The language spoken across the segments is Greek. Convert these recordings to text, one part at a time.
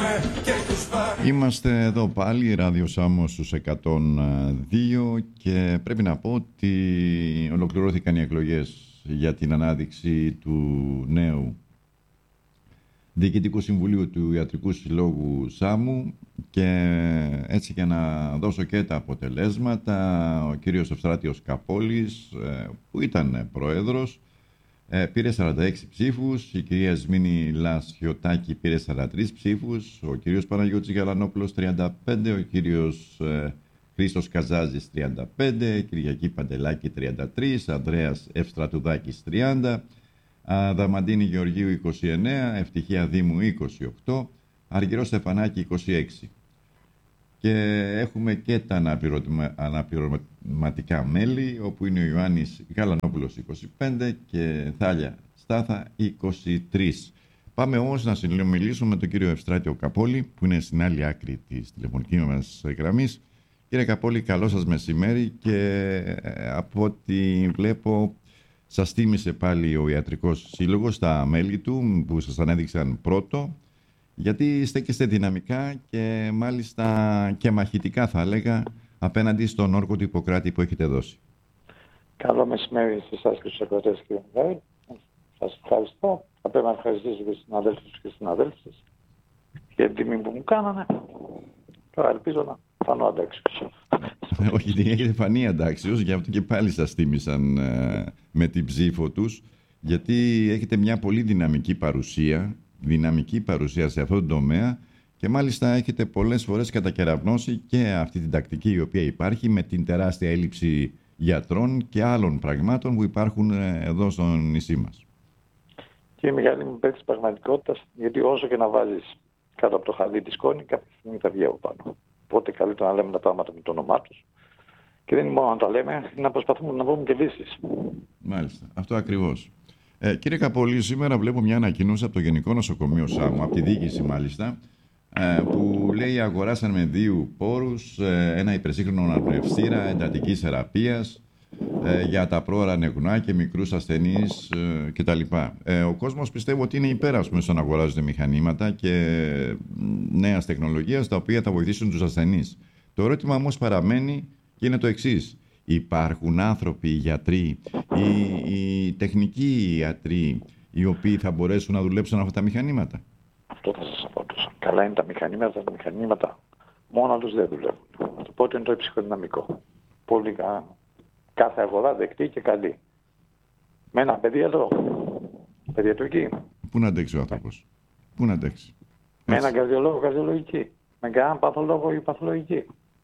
Είμαστε εδώ πάλι, Ράδιο Σάμος στους 102 και πρέπει να πω ότι ολοκληρώθηκαν οι εκλογές για την ανάδειξη του νέου Διοικητικού Συμβουλίου του Ιατρικού Συλλόγου Σάμου και έτσι για να δώσω και τα αποτελέσματα, ο κύριος Ευστράτιος Καπόλης που ήταν πρόεδρος πήρε 46 ψήφους, η κυρία Σμήνη Λασιωτάκη πήρε 43 ψήφους, ο κύριος Παναγιώτης Γαλανόπουλος 35, ο κύριος Χρήστος Καζάζης 35, Κυριακή Παντελάκη 33, Ανδρέας Ευστρατουδάκης 30, Δαμαντίνη Γεωργίου 29, Ευτυχία Δήμου 28, Αργυρό Στεφανάκη 26. Και έχουμε και τα αναπληρωματικά μέλη, όπου είναι ο Ιωάννης Γαλανόπουλος 25 και Θάλια Στάθα 23. Πάμε όμως να συνομιλήσουμε με τον κύριο Ευστράτιο Καπόλη, που είναι στην άλλη άκρη της τηλεφωνικής μας γραμμής. Κύριε Καπόλη, καλό σας μεσημέρι και από ό,τι βλέπω σας τίμησε πάλι ο Ιατρικός Σύλλογος, τα μέλη του που σας ανέδειξαν πρώτο, γιατί στέκεστε δυναμικά και μάλιστα και μαχητικά θα έλεγα απέναντι στον όρκο του Ιπποκράτη που έχετε δώσει. Καλό μεσημέρι σε εσάς και στους ακροατές, κύριε Μιχαήλ. Σας ευχαριστώ. Θα πρέπει να ευχαριστήσω και τους συναδέλφους και τις συναδέλφες για την τιμή που μου κάνανε. Τώρα ελπίζω να φανώ αντάξιος. Όχι, την έχετε φανεί αντάξιος, γι' αυτό και πάλι σας τίμησαν με την ψήφο τους, γιατί έχετε μια πολύ δυναμική παρουσία σε αυτό το τομέα και μάλιστα έχετε πολλές φορές κατακεραυνώσει και αυτή την τακτική η οποία υπάρχει με την τεράστια έλλειψη γιατρών και άλλων πραγμάτων που υπάρχουν εδώ στο νησί μας. Κύριε Μιχαήλ, είμαι υπέρ της πραγματικότητας, γιατί όσο και να βάζεις κάτω από το χαλί τη σκόνη, κάποια στιγμή θα βγει από πάνω. Οπότε καλύτερα να λέμε τα πράγματα με το όνομά τους. Και δεν είναι μόνο να τα λέμε, είναι να προσπαθούμε να βρούμε και λύσεις. Μάλιστα, αυτό ακριβώς. Κύριε Καπόλη, σήμερα βλέπω μια ανακοίνωση από το Γενικό Νοσοκομείο Σάμου, από τη διοίκηση μάλιστα, που λέει αγοράσαν με 2 πόρους ένα υπερσύγχρονο αναπνευστήρα εντατικής θεραπείας για τα πρόωρα νευνά και μικρούς ασθενείς κτλ. Ο κόσμος πιστεύω ότι είναι υπέρ στο να αγοράζονται μηχανήματα και νέας τεχνολογίας τα οποία θα βοηθήσουν τους ασθενείς. Το ερώτημα όμως παραμένει και είναι το εξής. Υπάρχουν άνθρωποι, γιατροί ή οι τεχνικοί ιατροί οι οποίοι θα μπορέσουν να δουλέψουν αυτά τα μηχανήματα? Αυτό θα σας απαντήσω. Καλά είναι τα μηχανήματα μόνο τους δεν δουλεύουν. Το πρώτο είναι το ψυχοδυναμικό. Πολύ κάθε αγορά δεκτή και καλή. Με ένα παιδίατρο, παιδιατρική. Πού να αντέξει ο άνθρωπος? Πού να αντέξει? Με έναν καρδιολόγο, καρδιολογική. Με έναν παθολόγο ή παθολογική.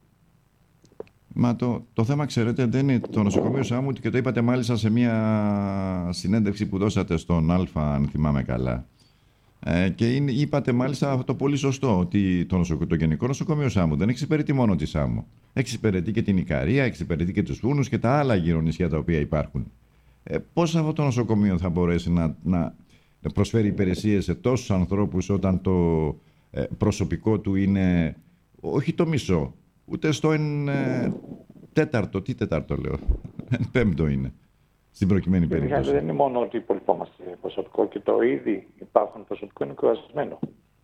Μα το θέμα, ξέρετε, δεν είναι το νοσοκομείο Σάμου και το είπατε μάλιστα σε μια συνέντευξη που δώσατε στον Αλφα, αν θυμάμαι καλά. Και είπατε μάλιστα το πολύ σωστό, ότι το Γενικό Νοσοκομείο Σάμου δεν εξυπηρετεί μόνο τη Σάμο. Εξυπηρετεί και την Ικαρία, εξυπηρετεί και τους Φούνους και τα άλλα γύρω νησιά τα οποία υπάρχουν. Πώς αυτό το νοσοκομείο θα μπορέσει να προσφέρει υπηρεσίες σε τόσους ανθρώπους όταν το προσωπικό του είναι όχι το μισό, ούτε στο 1/4, τι τέταρτο λέω, 1/5 είναι, στην προκειμένη περίπτωση. Δεν είναι μόνο ότι υπολοιπόμαστε προσωπικό και το ήδη υπάρχουν προσωπικό είναι κουρασμένο.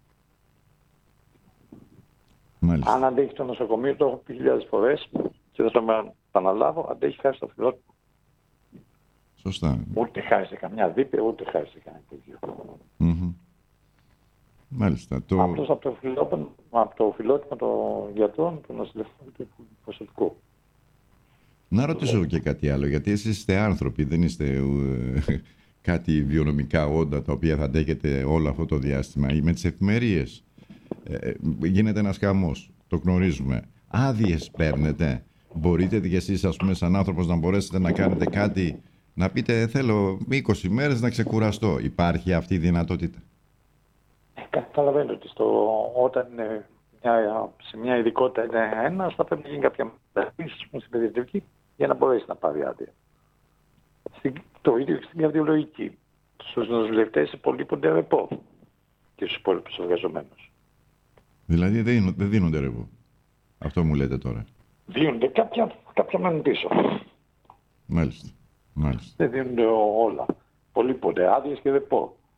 Μάλιστα. Αν αντέχει το νοσοκομείο, το έχω πει 1000 φορές και θα το επαναλάβω, αντέχει χάρη στο φιλότιμο. Σωστά. Ούτε χάρη σε καμιά δίπλα, ούτε χάρη σε κανένα τέτοιο. Mm-hmm. Μάλιστα. Απλώς από το φιλότιμο των γιατρών, των νοσηλευτών και του προσωπικού. Να ρωτήσω και κάτι άλλο, γιατί εσείς είστε άνθρωποι, δεν είστε κάτι βιονομικά όντα τα οποία θα αντέχετε όλο αυτό το διάστημα. Με τις εφημερίες γίνεται ένας χαμός, το γνωρίζουμε. Άδειες παίρνετε? Μπορείτε και εσείς, ας πούμε, σαν άνθρωπος να μπορέσετε να κάνετε κάτι, να πείτε θέλω 20 μέρες να ξεκουραστώ? Υπάρχει αυτή η δυνατότητα? Καταλαβαίνω ότι όταν είναι σε μια ειδικότητα είναι ένας, θα πρέπει να γίνει κάποια μεταρρύθμιση στην παιδιατρική για να μπορέσει να πάρει άδεια. Το ίδιο και στην καρδιολογική. Στους νοσηλευτές υπολείπονται ρεπό και στους υπόλοιπους εργαζομένους. Δηλαδή δεν δίνονται ρεπό? Αυτό μου λέτε τώρα? Δίνονται κάποια μένουν πίσω. Μάλιστα. Δεν δίνονται όλα. Υπολείπονται άδειες και ρεπό.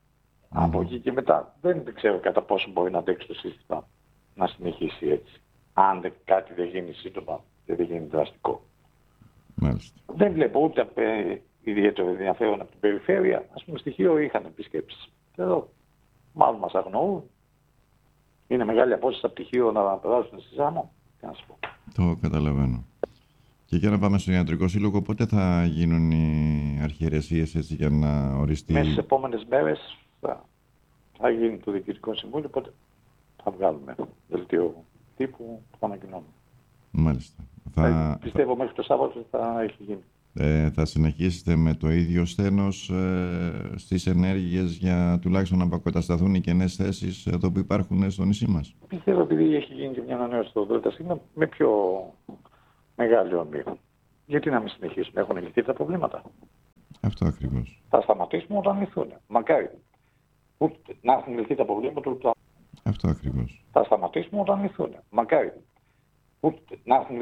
Από εκεί και μετά δεν ξέρω κατά πόσο μπορεί να αντέξει το σύστημα να συνεχίσει έτσι. Αν κάτι δεν γίνει σύντομα και δεν γίνει δραστικό. Μάλιστα. Δεν βλέπω ούτε ιδιαίτερο ενδιαφέρον από την περιφέρεια. Ας πούμε, στοιχείο είχαν επισκέψεις. Και εδώ μάλλον μας αγνοούν. Είναι μεγάλη απόσταση από πτυχίο να περάσουν στη Σάμο. Τι να σου πω. Το καταλαβαίνω. Και για να πάμε στο Ιατρικό Σύλλογο, πότε θα γίνουν οι αρχιερεσίες έτσι για να οριστεί? Μέσα στις επόμενες μέρες θα γίνει το Διοικητικό Συμβούλιο, οπότε θα βγάλουμε δελτίο τύπου που θα ανακοινώνουμε. Μάλιστα. Πιστεύω μέχρι το Σάββατο θα έχει γίνει. Θα συνεχίσετε με το ίδιο στένος στις ενέργειες για τουλάχιστον να αποκατασταθούν οι κενές θέσεις εδώ που υπάρχουν στο νησί μας? Πιστεύω επειδή έχει γίνει και μια ανανέωση στο ΔΣ με πιο μεγάλη омοίρα. Γιατί να μην συνεχίσουμε, έχουν λυθεί τα προβλήματα. Αυτό ακριβώς. Θα σταματήσουμε όταν λυθούν. Μακάρι. Ούτε να έχουν λυθεί τα προβλήματα ούτε. Αυτό ακριβώς. Θα σταματήσουμε όταν λυθούν. Μακάρι. Ούτε να έχουν